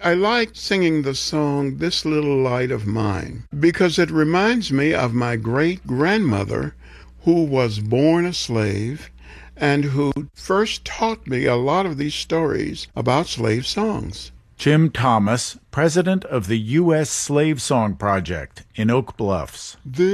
I like singing the song This Little Light of Mine because it reminds me of my great-grandmother who was born a slave and who first taught me a lot of these stories about slave songs. Jim Thomas, president of the U.S. Slave Song Project in Oak Bluffs. This